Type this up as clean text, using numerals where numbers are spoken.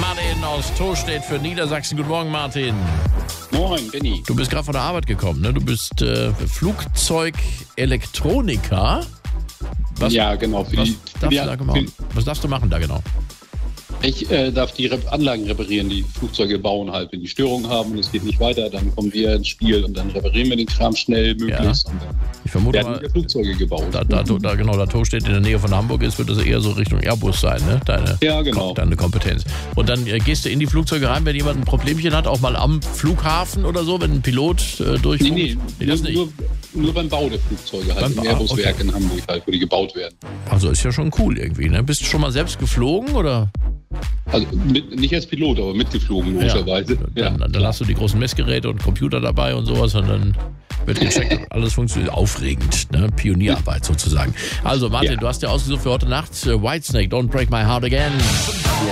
Martin aus Tostedt für Niedersachsen. Guten Morgen, Martin. Moin, Benni. Du bist gerade von der Arbeit gekommen, ne? Du bist Flugzeugelektroniker. Ja, genau. Was darfst du machen da genau? Ich darf die Anlagen reparieren, die Flugzeuge bauen halt. Wenn die Störungen haben und es geht nicht weiter, dann kommen wir ins Spiel und dann reparieren wir den Kram schnell möglichst. Und dann ich vermute werden mal, Flugzeuge gebaut. Da Tostedt in der Nähe von Hamburg ist, wird das eher so Richtung Airbus sein, ne? Deine Kompetenz. Und dann gehst du in die Flugzeuge rein, wenn jemand ein Problemchen hat, auch mal am Flughafen oder so, wenn ein Pilot durchfunkt? Nee, das nicht. Nur beim Bau der Flugzeuge halt, im Airbus-Werk in Hamburg halt, wo die gebaut werden. Also ist ja schon cool irgendwie, ne? Bist du schon mal selbst geflogen, oder? Also nicht als Pilot, aber mitgeflogen, logischerweise. Dann hast du die großen Messgeräte und Computer dabei und sowas und dann wird gecheckt, alles funktioniert. Aufregend, ne? Pionierarbeit sozusagen. Also Martin, du hast ja ausgesucht für heute Nacht Whitesnake, Don't Break My Heart Again. Ja.